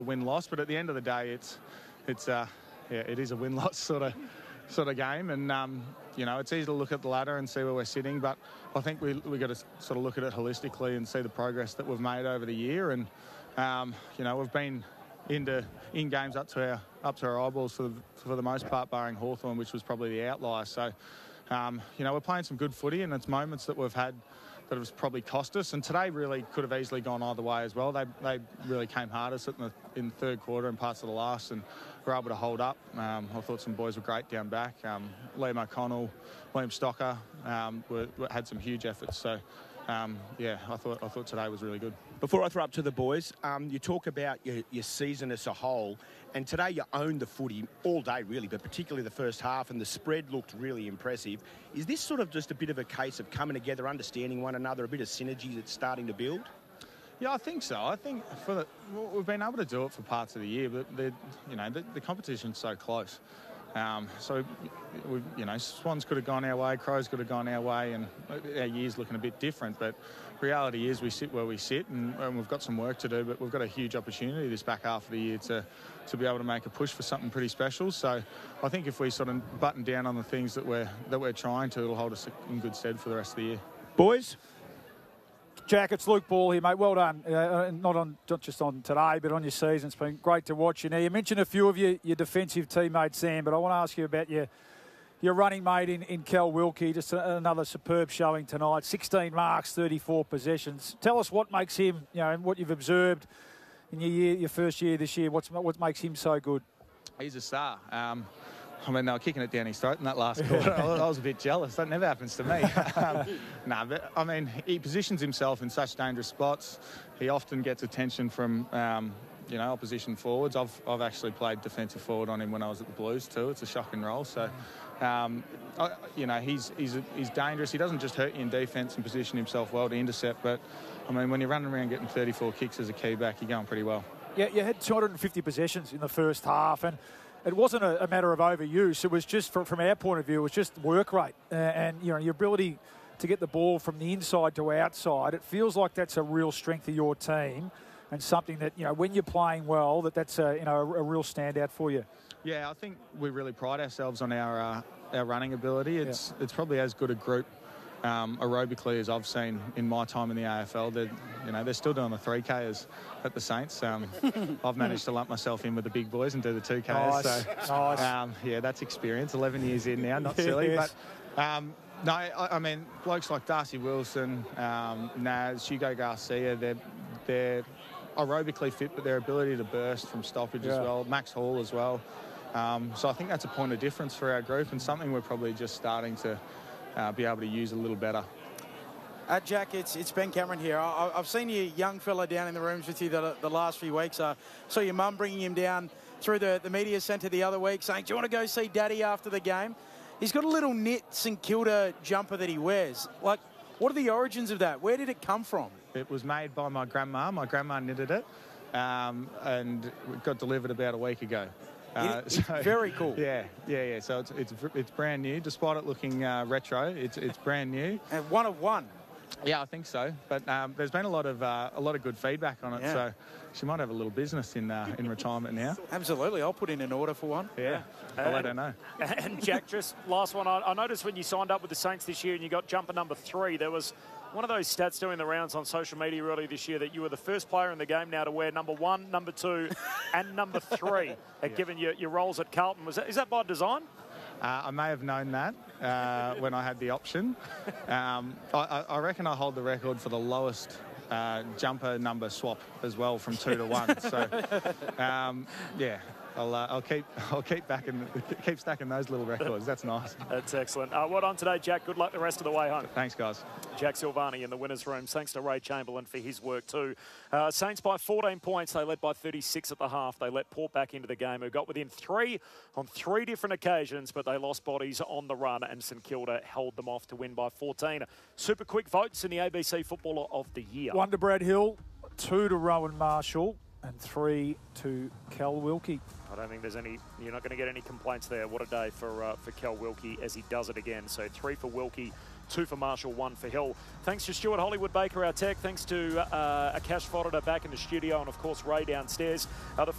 win-loss, but at the end of the day, it is a win-loss sort of game, and it's easy to look at the ladder and see where we're sitting, but I think we got to sort of look at it holistically and see the progress that we've made over the year, and we've been in games up to our eyeballs for the most part, barring Hawthorn, which was probably the outlier. So we're playing some good footy, and it's moments that we've had that have probably cost us, and today really could have easily gone either way as well. They really came hard at us in the third quarter and parts of the last, and were able to hold up. I thought some boys were great down back. Liam O'Connell, William Stocker had some huge efforts. So I thought today was really good. Before I throw up to the boys, you talk about your season as a whole, and today you owned the footy all day really, but particularly the first half, and the spread looked really impressive. Is this sort of just a bit of a case of coming together, understanding one another, a bit of synergy that's starting to build? Yeah, I think so. I think we've been able to do it for parts of the year, but the competition's so close. So Swans could have gone our way, Crows could have gone our way, and our year's looking a bit different. But reality is we sit where we sit, and we've got some work to do, but we've got a huge opportunity this back half of the year to be able to make a push for something pretty special. So I think if we sort of button down on the things that we're trying to, it'll hold us in good stead for the rest of the year. Boys? Jack, it's Luke Ball here, mate. Well done. Not just on today, but on your season. It's been great to watch you. Now, you mentioned a few of your defensive teammates, Sam, but I want to ask you about your running mate in Cal Wilkie. Just another superb showing tonight. 16 marks, 34 possessions. Tell us what makes him, and what you've observed in your first year this year. What makes him so good? He's a star. They were kicking it down his throat in that last quarter. I was a bit jealous. That never happens to me. But he positions himself in such dangerous spots. He often gets attention from, opposition forwards. I've actually played defensive forward on him when I was at the Blues too. It's a shocking role. So, he's dangerous. He doesn't just hurt you in defence and position himself well to intercept. But, when you're running around getting 34 kicks as a key back, you're going pretty well. Yeah, you had 250 possessions in the first half, and it wasn't a matter of overuse. It was just, from our point of view, it was just work rate. And your ability to get the ball from the inside to outside, it feels like that's a real strength of your team, and something that, when you're playing well, that's a real standout for you. Yeah, I think we really pride ourselves on our running ability. It's probably as good a group aerobically as I've seen in my time in the AFL. They're still doing the 3Ks at the Saints. I've managed to lump myself in with the big boys and do the 2Ks. Nice. So, nice. That's experience. 11 years in now, not silly. Yes. But blokes like Darcy Wilson, Naz, Hugo Garcia, they're aerobically fit, but their ability to burst from stoppage as well. Max Hall as well. So I think that's a point of difference for our group, and something we're probably just starting to be able to use a little better. Jack, it's Ben Cameron here. I've seen your young fella down in the rooms with you the last few weeks. I saw your mum bringing him down through the media centre the other week saying, do you want to go see Daddy after the game? He's got a little knit St Kilda jumper that he wears. Like, what are the origins of that? Where did it come from? It was made by my grandma. My grandma knitted it, and it got delivered about a week ago. Very cool. Yeah. So it's brand new, despite it looking retro. It's brand new. And one of one. Yeah, I think so. But there's been a lot of good feedback on it. Yeah. So she might have a little business in retirement now. Absolutely, I'll put in an order for one. Yeah, I'll let her know. And Jack, just last one. I noticed when you signed up with the Saints this year and you got jumper number 3, there was one of those stats doing the rounds on social media earlier this year that you were the first player in the game now to wear number 1, number 2, and number 3, given your roles at Carlton. Is that by design? I may have known that when I had the option. I reckon I hold the record for the lowest jumper number swap as well, from 2 to 1. So, I'll keep stacking those little records. That's nice. That's excellent. Well done today, Jack. Good luck the rest of the way home. Thanks, guys. Jack Silvani in the winners' room. Thanks to Ray Chamberlain for his work too. Saints by 14 points. They led by 36 at the half. They let Port back into the game, who got within 3 on 3 different occasions, but they lost bodies on the run, and St Kilda held them off to win by 14. Super quick votes in the ABC Footballer of the Year. 1 to Brad Hill, 2 to Rowan Marshall, and 3 to Cal Wilkie. I don't think you're not going to get any complaints there. What a day for Cal Wilkie as he does it again. So 3 for Wilkie, 2 for Marshall, 1 for Hill. Thanks to Stuart Hollywood Baker, our tech. Thanks to Akash Fodder back in the studio, and of course Ray downstairs. The